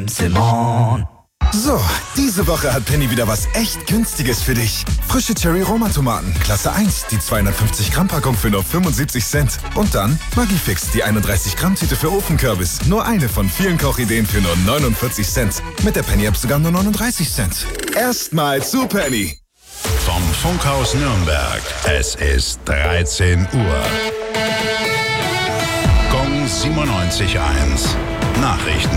Simon. So, diese Woche hat Penny wieder was echt Günstiges für dich. Frische Cherry-Roma-Tomaten, Klasse 1, die 250-Gramm-Packung für nur 75 Cent. Und dann Maggi-Fix, die 31-Gramm-Tüte für Ofenkürbis. Nur eine von vielen Kochideen für nur 49 Cent. Mit der Penny-App sogar nur 39 Cent. Erstmal zu Penny. Vom Funkhaus Nürnberg. Es ist 13 Uhr. Gong 97.1. Nachrichten.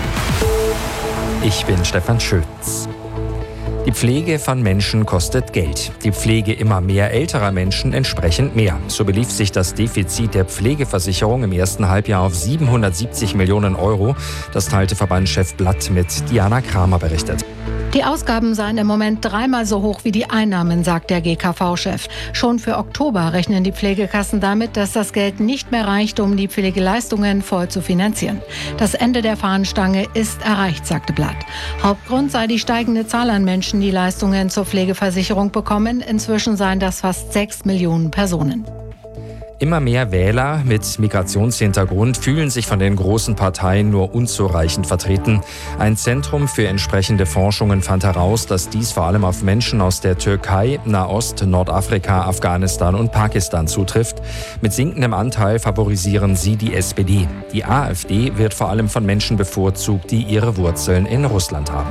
Ich bin Stefan Schütz. Die Pflege von Menschen kostet Geld. Die Pflege immer mehr älterer Menschen entsprechend mehr. So belief sich das Defizit der Pflegeversicherung im ersten Halbjahr auf 770 Millionen Euro. Das teilte Verbandschef Blatt mit. Diana Kramer berichtet. Die Ausgaben seien im Moment 3-mal so hoch wie die Einnahmen, sagt der GKV-Chef. Schon für Oktober rechnen die Pflegekassen damit, dass das Geld nicht mehr reicht, um die Pflegeleistungen voll zu finanzieren. Das Ende der Fahnenstange ist erreicht, sagte Blatt. Hauptgrund sei die steigende Zahl an Menschen, die Leistungen zur Pflegeversicherung bekommen. Inzwischen seien das fast 6 Millionen Personen. Immer mehr Wähler mit Migrationshintergrund fühlen sich von den großen Parteien nur unzureichend vertreten. Ein Zentrum für entsprechende Forschungen fand heraus, dass dies vor allem auf Menschen aus der Türkei, Nahost, Nordafrika, Afghanistan und Pakistan zutrifft. Mit sinkendem Anteil favorisieren sie die SPD. Die AfD wird vor allem von Menschen bevorzugt, die ihre Wurzeln in Russland haben.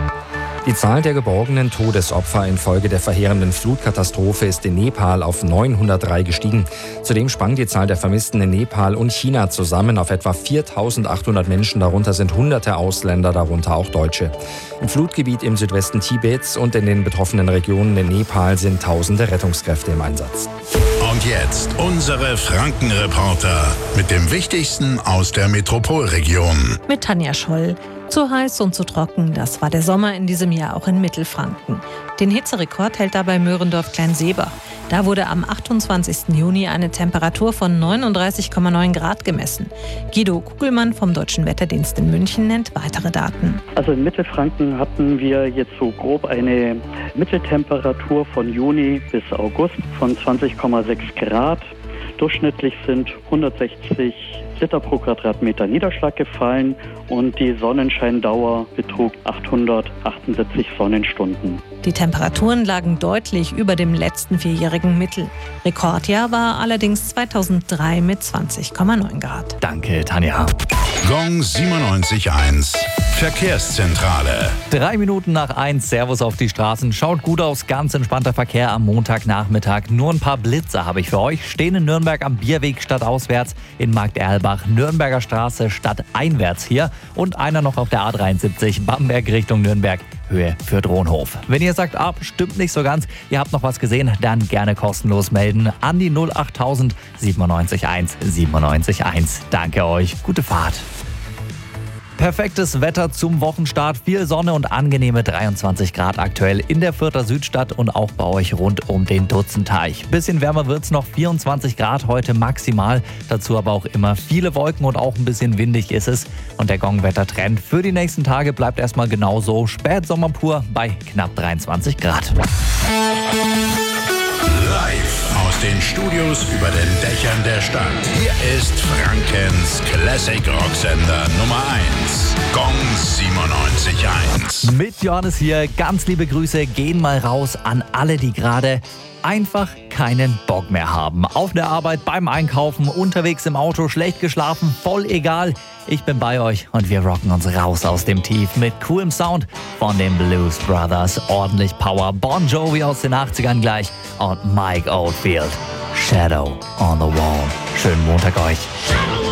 Die Zahl der geborgenen Todesopfer infolge der verheerenden Flutkatastrophe ist in Nepal auf 903 gestiegen. Zudem sprang die Zahl der Vermissten in Nepal und China zusammen auf etwa 4.800 Menschen. Darunter sind hunderte Ausländer, darunter auch Deutsche. Im Flutgebiet im Südwesten Tibets und in den betroffenen Regionen in Nepal sind tausende Rettungskräfte im Einsatz. Und jetzt unsere Frankenreporter mit dem Wichtigsten aus der Metropolregion. Mit Tanja Scholl. Zu heiß und zu trocken, das war der Sommer in diesem Jahr auch in Mittelfranken. Den Hitzerekord hält dabei Möhrendorf-Kleinseebach. Da wurde am 28. Juni eine Temperatur von 39,9 Grad gemessen. Guido Kugelmann vom Deutschen Wetterdienst in München nennt weitere Daten. Also in Mittelfranken hatten wir jetzt so grob eine Mitteltemperatur von Juni bis August von 20,6 Grad. Durchschnittlich sind 160 Liter pro Quadratmeter Niederschlag gefallen und die Sonnenscheindauer betrug 878 Sonnenstunden. Die Temperaturen lagen deutlich über dem letzten vierjährigen Mittel. Rekordjahr war allerdings 2003 mit 20,9 Grad. Danke, Tanja. Gong 97.1. Verkehrszentrale. 3 Minuten nach 1. Servus auf die Straßen. Schaut gut aus. Ganz entspannter Verkehr am Montagnachmittag. Nur ein paar Blitze habe ich für euch. Stehen in Nürnberg am Bierweg stadtauswärts, in Markt-Erlbach, Nürnberger Straße stadteinwärts hier und einer noch auf der A73 Bamberg Richtung Nürnberg. Höhe für Dronhof. Wenn ihr sagt, stimmt nicht so ganz, ihr habt noch was gesehen, dann gerne kostenlos melden an die 08000 971 971. Danke euch. Gute Fahrt. Perfektes Wetter zum Wochenstart, viel Sonne und angenehme 23 Grad aktuell in der Fürther Südstadt und auch bei euch rund um den Dutzenteich. Bisschen wärmer wird's noch, 24 Grad heute maximal, dazu aber auch immer viele Wolken und auch ein bisschen windig ist es. Und der Gong-Wettertrend für die nächsten Tage bleibt erstmal genauso, Spätsommer pur bei knapp 23 Grad. Live aus den Studios über den Dächern der Stadt. Hier ist Frankens Classic Rocksender Nummer 1. Gong 97.1. Mit Johannes hier, ganz liebe Grüße gehen mal raus an alle, die gerade einfach keinen Bock mehr haben. Auf der Arbeit, beim Einkaufen, unterwegs im Auto, schlecht geschlafen, voll egal. Ich bin bei euch und wir rocken uns raus aus dem Tief mit coolem Sound von den Blues Brothers. Ordentlich Power, Bon Jovi aus den 80ern gleich und Mike Oldfield. Shadow on the Wall. Schönen Montag euch.